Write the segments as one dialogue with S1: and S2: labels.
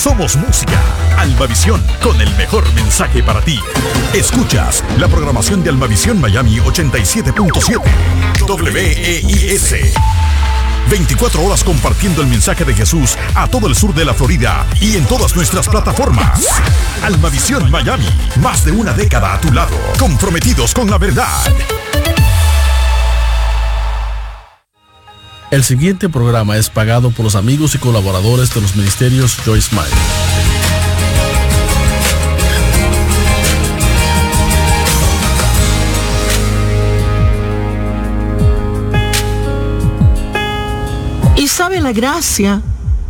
S1: Somos música. Almavisión, con el mejor mensaje para ti. Escuchas la programación de Almavisión Miami 87.7. WEIS. 24 horas compartiendo el mensaje de Jesús a todo el sur de la Florida y en todas nuestras plataformas. Almavisión Miami, más de una década a tu lado, comprometidos con la verdad.
S2: El siguiente programa es pagado por los amigos y colaboradores de los ministerios Joyce Meyer.
S3: Y sabe, la gracia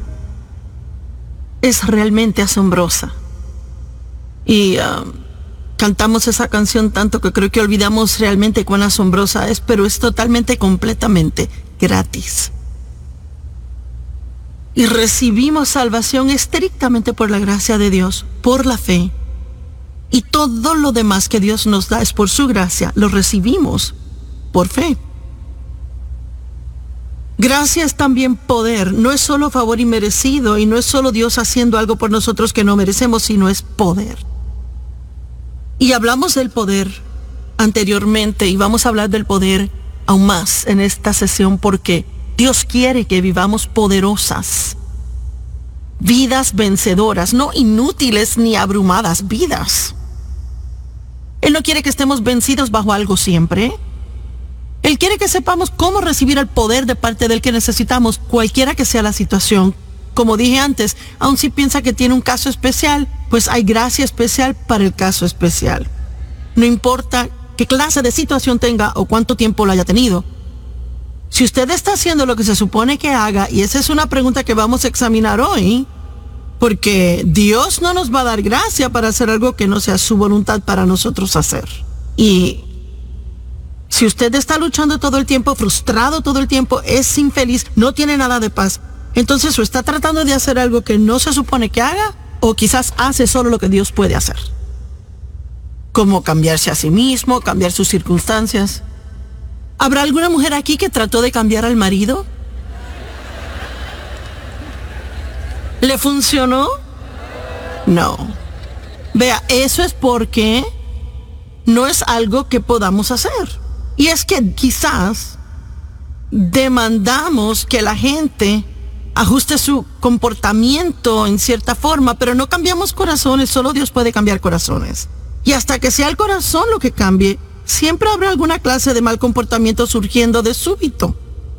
S3: es realmente asombrosa. Y cantamos esa canción tanto que creo que olvidamos realmente cuán asombrosa es, pero es totalmente, completamente gratis. Y recibimos salvación estrictamente por la gracia de Dios, por la fe. Y todo lo demás que Dios nos da es por su gracia, lo recibimos por fe. Gracia es también poder, no es solo favor inmerecido y no es solo Dios haciendo algo por nosotros que no merecemos, sino es poder. Y hablamos del poder anteriormente y vamos a hablar del poder aún más en esta sesión porque Dios quiere que vivamos poderosas, vidas vencedoras, no inútiles ni abrumadas, vidas. Él no quiere que estemos vencidos bajo algo siempre. Él quiere que sepamos cómo recibir el poder de parte del que necesitamos, cualquiera que sea la situación. Como dije antes, aun si piensa que tiene un caso especial, pues hay gracia especial para el caso especial. No importa qué clase de situación tenga o cuánto tiempo lo haya tenido. Si usted está haciendo lo que se supone que haga, y esa es una pregunta que vamos a examinar hoy, porque Dios no nos va a dar gracia para hacer algo que no sea su voluntad para nosotros hacer. Y si usted está luchando todo el tiempo, frustrado todo el tiempo, es infeliz, no tiene nada de paz, entonces o está tratando de hacer algo que no se supone que haga, o quizás hace solo lo que Dios puede hacer. Como cambiarse a sí mismo, cambiar sus circunstancias. ¿Habrá alguna mujer aquí que trató de cambiar al marido? ¿Le funcionó? No. Vea, eso es porque no es algo que podamos hacer. Y es que quizás demandamos que la gente ajuste su comportamiento en cierta forma, pero no cambiamos corazones, solo Dios puede cambiar corazones. Y hasta que sea el corazón lo que cambie, siempre habrá alguna clase de mal comportamiento surgiendo de súbito.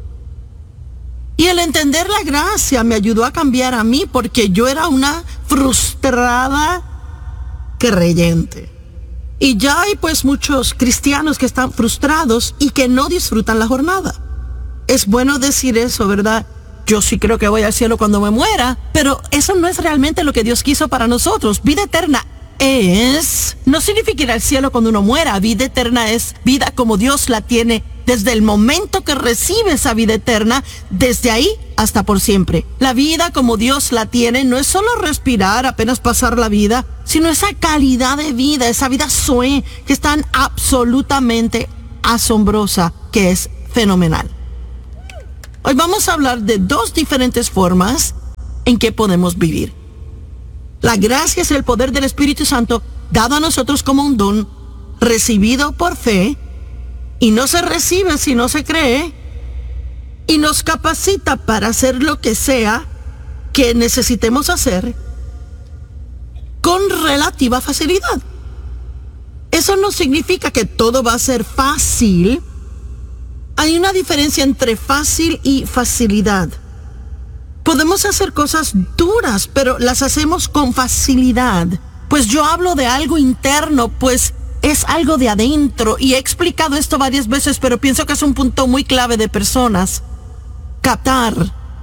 S3: Y el entender la gracia me ayudó a cambiar a mí porque yo era una frustrada creyente. Y ya hay pues muchos cristianos que están frustrados y que no disfrutan la jornada. Es bueno decir eso, ¿verdad? Yo sí creo que voy al cielo cuando me muera, pero eso no es realmente lo que Dios quiso para nosotros. Vida eterna no significa ir al cielo cuando uno muera. Vida eterna es vida como Dios la tiene desde el momento que recibe esa vida eterna, desde ahí hasta por siempre. La vida como Dios la tiene no es solo respirar, apenas pasar la vida, sino esa calidad de vida, esa vida zoe, que es tan absolutamente asombrosa, que es fenomenal. Hoy vamos a hablar de dos diferentes formas en que podemos vivir. La gracia es el poder del Espíritu Santo dado a nosotros como un don, recibido por fe, y no se recibe si no se cree, y nos capacita para hacer lo que sea que necesitemos hacer con relativa facilidad. Eso no significa que todo va a ser fácil. Hay una diferencia entre fácil y facilidad. Podemos hacer cosas duras, pero las hacemos con facilidad. Pues yo hablo de algo interno, pues es algo de adentro. Y he explicado esto varias veces, pero pienso que es un punto muy clave de personas. Captar.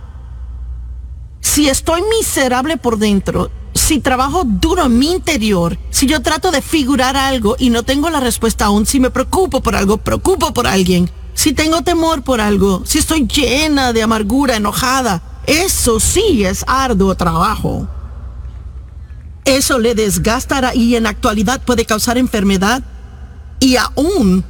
S3: Si estoy miserable por dentro, si trabajo duro en mi interior, si yo trato de figurar algo y no tengo la respuesta aún, si me preocupo por algo, preocupo por alguien, si tengo temor por algo, si estoy llena de amargura, enojada, eso sí es arduo trabajo. Eso le desgastará y en la actualidad puede causar enfermedad y aún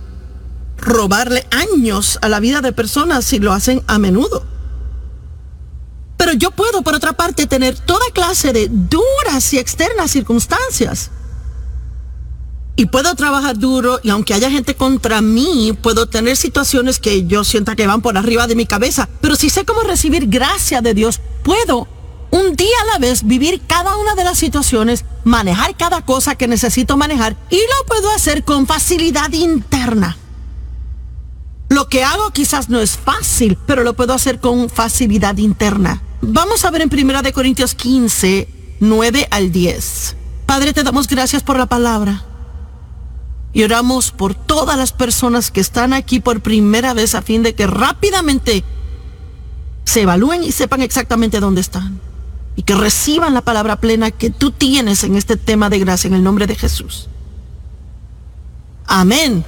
S3: robarle años a la vida de personas si lo hacen a menudo. Pero yo puedo, por otra parte, tener toda clase de duras y externas circunstancias. Y puedo trabajar duro, y aunque haya gente contra mí, puedo tener situaciones que yo sienta que van por arriba de mi cabeza. Pero si sé cómo recibir gracia de Dios, puedo un día a la vez vivir cada una de las situaciones, manejar cada cosa que necesito manejar, y lo puedo hacer con facilidad interna. Lo que hago quizás no es fácil, pero lo puedo hacer con facilidad interna. Vamos a ver en 1 Corintios 15, 9 al 10. Padre, te damos gracias por la palabra. Y oramos por todas las personas que están aquí por primera vez a fin de que rápidamente se evalúen y sepan exactamente dónde están. Y que reciban la palabra plena que tú tienes en este tema de gracia en el nombre de Jesús. Amén.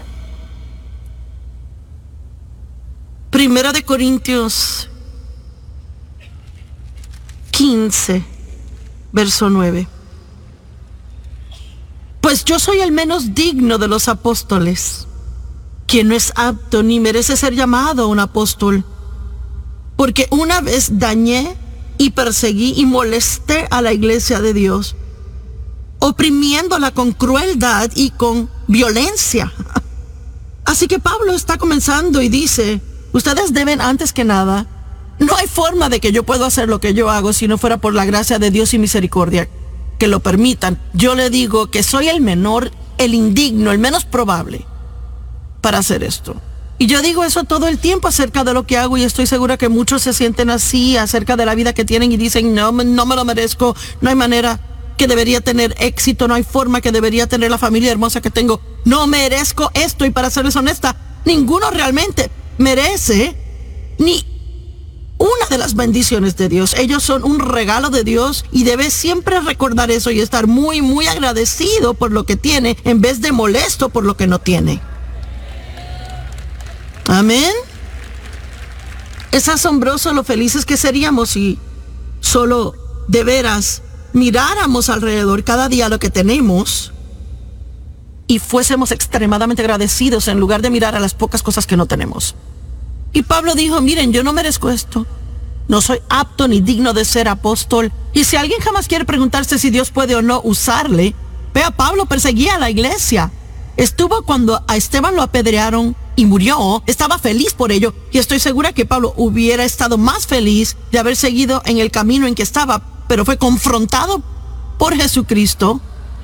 S3: 1 Corintios 15, verso 9. Pues yo soy el menos digno de los apóstoles, quien no es apto ni merece ser llamado un apóstol, porque una vez dañé y perseguí y molesté a la iglesia de Dios, oprimiéndola con crueldad y con violencia. Así que Pablo está comenzando y dice, ustedes deben antes que nada, no hay forma de que yo pueda hacer lo que yo hago si no fuera por la gracia de Dios y misericordia que lo permitan. Yo le digo que soy el menor, el indigno, el menos probable para hacer esto. Y yo digo eso todo el tiempo acerca de lo que hago, y estoy segura que muchos se sienten así acerca de la vida que tienen y dicen, no me lo merezco, no hay manera que debería tener éxito, no hay forma que debería tener la familia hermosa que tengo, no merezco esto. Y para serles honesta, ninguno realmente merece ni una de las bendiciones de Dios. Ellos son un regalo de Dios, y debes siempre recordar eso y estar muy, muy agradecido por lo que tiene en vez de molesto por lo que no tiene. Amén. Es asombroso lo felices que seríamos si solo de veras miráramos alrededor cada día lo que tenemos y fuésemos extremadamente agradecidos en lugar de mirar a las pocas cosas que no tenemos. Y Pablo dijo, miren, yo no merezco esto. No soy apto ni digno de ser apóstol. Y si alguien jamás quiere preguntarse si Dios puede o no usarle, vea, Pablo perseguía a la iglesia. Estuvo cuando a Esteban lo apedrearon y murió. Estaba feliz por ello. Y estoy segura que Pablo hubiera estado más feliz de haber seguido en el camino en que estaba, pero fue confrontado por Jesucristo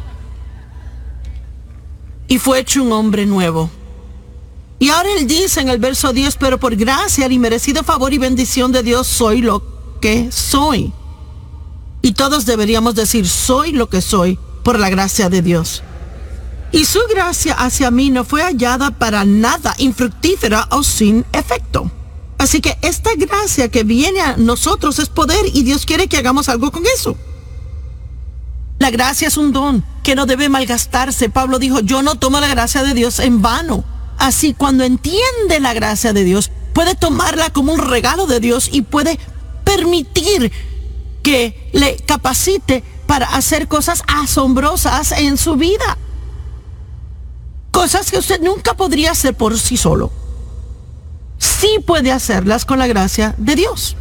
S3: y fue hecho un hombre nuevo. Y ahora él dice en el verso 10, pero por gracia y merecido favor y bendición de Dios soy lo que soy. Y todos deberíamos decir, soy lo que soy por la gracia de Dios. Y su gracia hacia mí no fue hallada para nada infructífera o sin efecto. Así que esta gracia que viene a nosotros es poder, y Dios quiere que hagamos algo con eso. La gracia es un don que no debe malgastarse. Pablo dijo, yo no tomo la gracia de Dios en vano. Así, cuando entiende la gracia de Dios, puede tomarla como un regalo de Dios y puede permitir que le capacite para hacer cosas asombrosas en su vida. Cosas que usted nunca podría hacer por sí solo. Sí puede hacerlas con la gracia de Dios.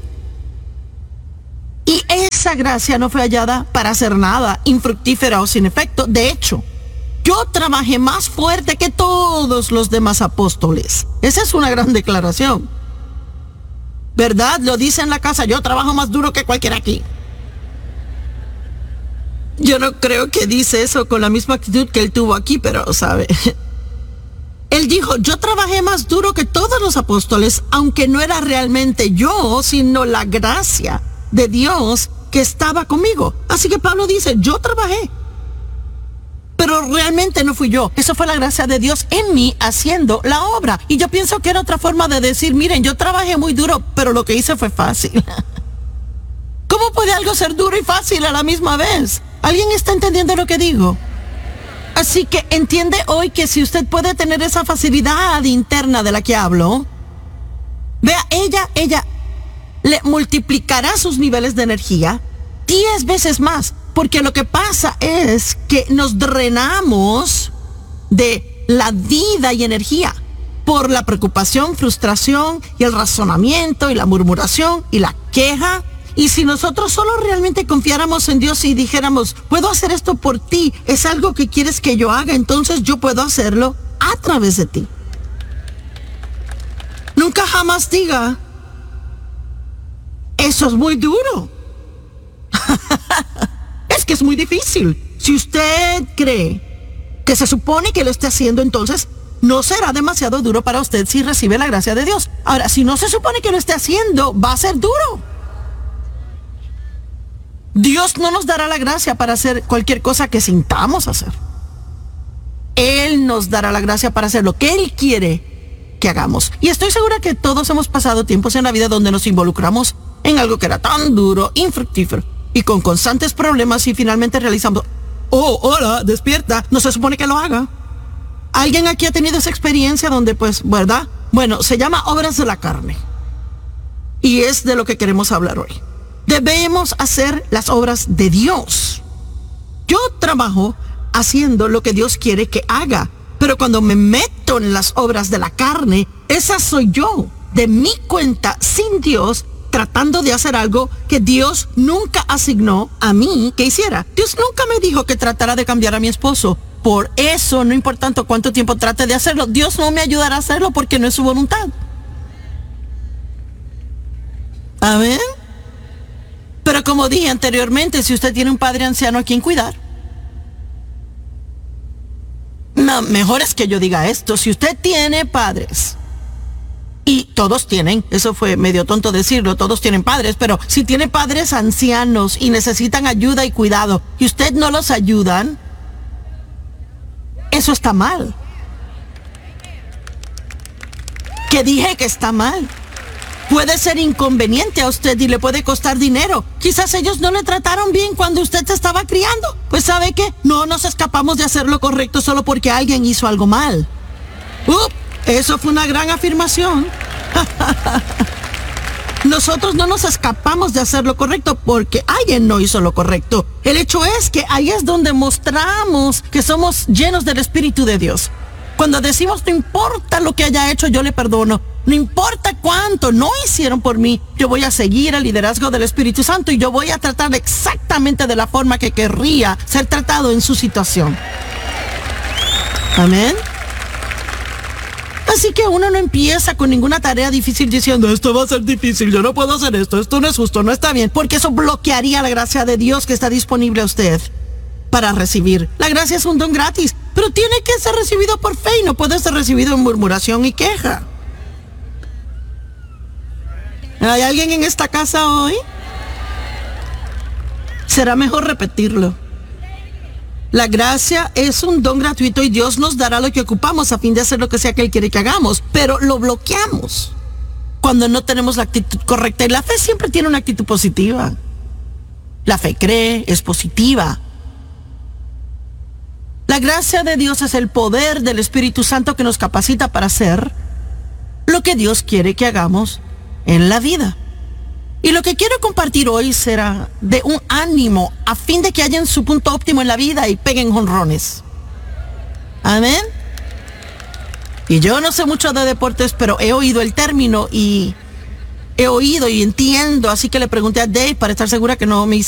S3: Y esa gracia no fue hallada para hacer nada infructífera o sin efecto. De hecho, yo trabajé más fuerte que todos los demás apóstoles. Esa es una gran declaración. ¿Verdad? Lo dice en la casa, yo trabajo más duro que cualquiera aquí. Yo no creo que dice eso con la misma actitud que él tuvo aquí, pero sabe. Él dijo, yo trabajé más duro que todos los apóstoles, aunque no era realmente yo, sino la gracia de Dios que estaba conmigo. Así que Pablo dice, yo trabajé, pero realmente no fui yo. Eso fue la gracia de Dios en mí haciendo la obra. Y yo pienso que era otra forma de decir, miren, yo trabajé muy duro, pero lo que hice fue fácil. ¿Cómo puede algo ser duro y fácil a la misma vez? ¿Alguien está entendiendo lo que digo? Así que entiende hoy que si usted puede tener esa facilidad interna de la que hablo, vea, ella le multiplicará sus niveles de energía 10 veces más. Porque lo que pasa es que nos drenamos de la vida y energía por la preocupación, frustración y el razonamiento y la murmuración y la queja Y si nosotros solo realmente confiáramos en Dios y dijéramos, puedo hacer esto por ti, es algo que quieres que yo haga, entonces yo puedo hacerlo a través de ti. Nunca jamás diga, eso es muy duro. Es que es muy difícil. Si usted cree que se supone que lo esté haciendo, entonces no será demasiado duro para usted si recibe la gracia de Dios. Ahora, si no se supone que lo esté haciendo, va a ser duro. Dios no nos dará la gracia para hacer cualquier cosa que sintamos hacer. Él nos dará la gracia para hacer lo que Él quiere que hagamos. Y estoy segura que todos hemos pasado tiempos en la vida donde nos involucramos en algo que era tan duro, infructífero y con constantes problemas y finalmente realizamos, oh, hola, despierta, no se supone que lo haga. ¿Alguien aquí ha tenido esa experiencia donde, pues, verdad? Bueno, se llama obras de la carne. Y es de lo que queremos hablar hoy. Debemos hacer las obras de Dios. Yo trabajo haciendo lo que Dios quiere que haga, pero cuando me meto en las obras de la carne, esa soy yo, de mi cuenta, sin Dios, tratando de hacer algo que Dios nunca asignó a mí que hiciera. Dios nunca me dijo que tratara de cambiar a mi esposo. Por eso, no importa cuánto tiempo trate de hacerlo, Dios no me ayudará a hacerlo porque no es su voluntad. ¿Amén? Pero como dije anteriormente, si usted tiene un padre anciano a quien cuidar, no, mejor es que yo diga esto, si usted tiene padres, y todos tienen, eso fue medio tonto decirlo, todos tienen padres, pero si tiene padres ancianos y necesitan ayuda y cuidado, y usted no los ayudan, eso está mal. Que dije que está mal. Puede ser inconveniente a usted y le puede costar dinero. Quizás ellos no le trataron bien cuando usted se estaba criando. Pues ¿sabe qué? No nos escapamos de hacer lo correcto solo porque alguien hizo algo mal. Eso fue una gran afirmación. Nosotros no nos escapamos de hacer lo correcto porque alguien no hizo lo correcto. El hecho es que ahí es donde mostramos que somos llenos del Espíritu de Dios. Cuando decimos, no importa lo que haya hecho, yo le perdono. No importa cuánto no hicieron por mí, yo voy a seguir el liderazgo del Espíritu Santo y yo voy a tratar exactamente de la forma que querría ser tratado en su situación. Amén. Así que uno no empieza con ninguna tarea difícil diciendo, esto va a ser difícil, yo no puedo hacer esto no es justo, no está bien, porque eso bloquearía la gracia de Dios que está disponible a usted para recibir. La gracia es un don gratis, pero tiene que ser recibido por fe y no puede ser recibido en murmuración y queja. ¿Hay alguien en esta casa hoy? Será mejor repetirlo. La gracia es un don gratuito y Dios nos dará lo que ocupamos a fin de hacer lo que sea que Él quiere que hagamos, pero lo bloqueamos cuando no tenemos la actitud correcta. Y la fe siempre tiene una actitud positiva. La fe cree, es positiva. La gracia de Dios es el poder del Espíritu Santo que nos capacita para hacer lo que Dios quiere que hagamos en la vida. Y lo que quiero compartir hoy será de un ánimo a fin de que hallen su punto óptimo en la vida y peguen jonrones. Amén. Y yo no sé mucho de deportes, pero he oído el término y he oído y entiendo, así que le pregunté a Dave para estar segura que no me